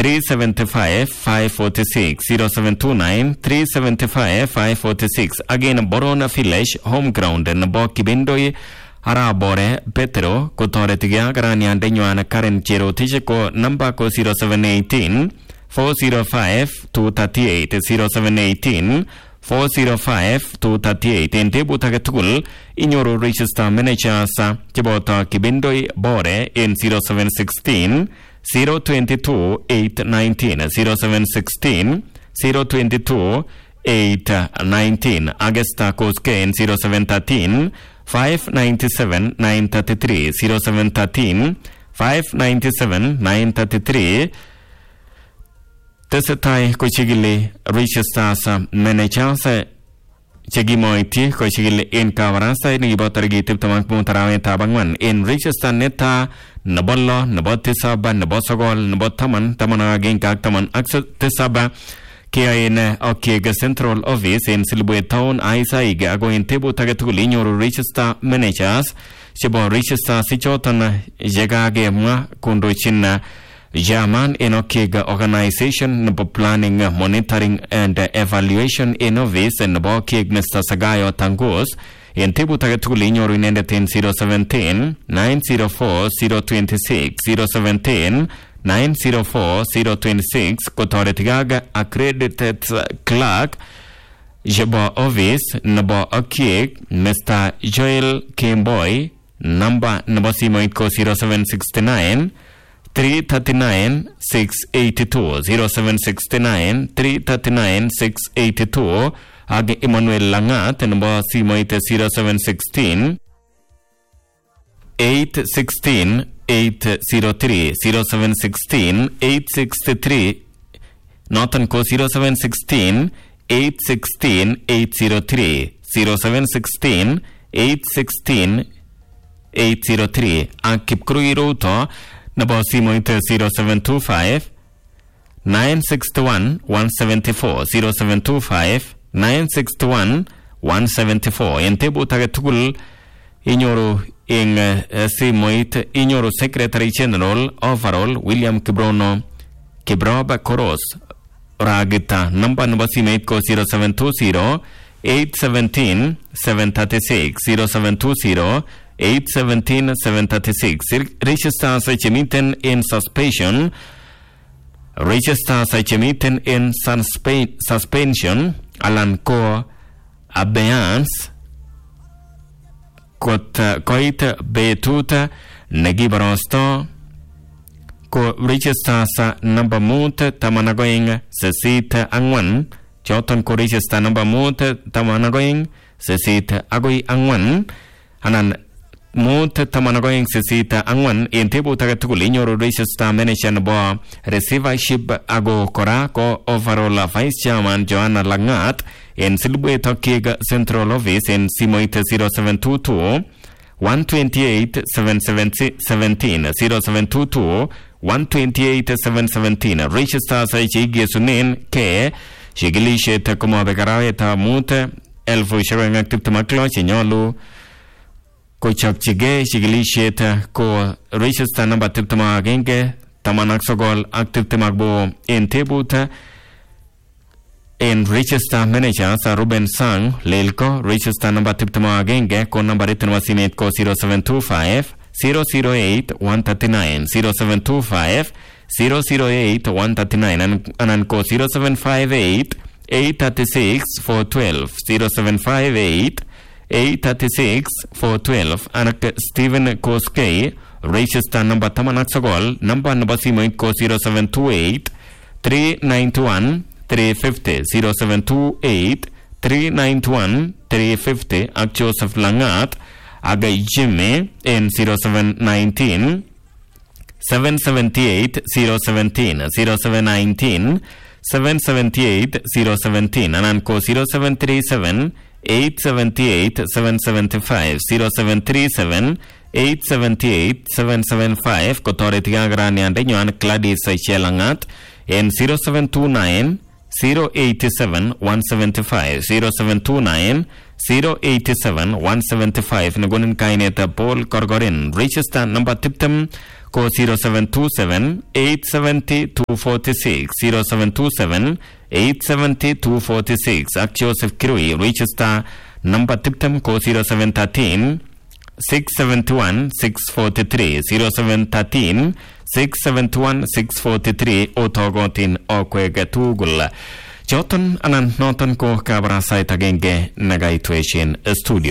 375 546 0729 375 546. Again Borona Village home ground and Bo Kibindoi Arabore Petro Kotoretiga Garaniande Nyana Karen Chero Tishiko number ko 0718 405 238 0718 405 238 in Tebutagatul in your register managers Kibota Kibindoi Bore in 0716 022 819 0716 022 819 Augusta Koske in 0713 597 933 0713 597 933 Tesetai Kochigili Richestars Managers Chegimoiti Kochigili in Kavarasa in Ibotargi Tiptamak Muntarawe Tabangman in Richester Neta Nabolo Nabotisaba Nabosogol Nabotaman Tamana Ginkak Taman Axetisaba Kiain Okega Central Office in Silbue Town Isaiga go in Tebu Tagatulino Richester Managers Chibo Richester Sichotan Jagage Mwa Kunduchina Jaman in Okega Organization Nabo Planning, Monitoring and Evaluation in Office and Nabo Keg Mr. Sagayo Tangos in Tebu Tagatulino Renended in 017 904 026 017 904 026 Kotoretigaga Accredited Clerk Jabo Office Nabo Okeg Mr. Joel Kimboy number Nabo Simoitko 0769 339 682 0769 339 682 Age Emmanuel Langat Nabo Simoite 0716 816 803 0716 863 Northern Co 0716 816 803 0716 816 803 Akipkrui Ruto Nabo Simoite 0725 961 174 0725 961 174 Entebu Tagatul Ignoro in Simoit Ignoro Secretary General Overall William Kibrono Kibroba Koros Ragita number Simate Co 0720 817 736 0720 817 736 Registers Chemiten in suspension Registers Chemiten in suspension Alan Co Abeyance Koit Betuta Negibarosto Ko Registers number Mut Tamanagoing Sesit Angwan Choton Ko Register number Mut Tamanagoing Sesit Agoi Angwan Anan Mut Tamanagoing Sesita Angwan in Tebu Tagatulinyo Register Management Bo Receivership Ago Korako Overall Vice Chairman Joanna Langat in Silbue Tokig Central Office in Simoite 0722 128 717 0722 128 717 Register Saiki Sunin K Shigilishe Takuma Begaraweta Mute Elfu Sharing Active Tamaklo Chinyolu Kochakchige Shigilishe Ko Register number Tiptama Genge Tamanaxogol Active Tamagbo in Tebuta in Register Managers Ruben Sang Lelko Register number Tiptama Genge Ko number Itanwasinet Ko 0725 008 139 0725 008 139 and Ko 0758 836 412 0758 836 412 and Stephen Koskei Register number Tamanaxogol number Simoit Ko 0728 391 350 0728 391 350 at Joseph Langat Agay Jimmy in 0719 778 017 0719 778 017 Ananko 0737 878 775 0737 878 775 Kotoretiga Graniandeño and Gladys Chelangat in 0729 087 175 0729 087-175 nagunin kainet Paul Korgorin. Register number tiptem ko 0727-870-246 0727-870-246 ak Joseph Kirui. Register number tiptem ko 0713-671-643 0713-671-643 otogotin okwege tugul. Joton anan noton ko kabarasait agenge nagaitweshin studio.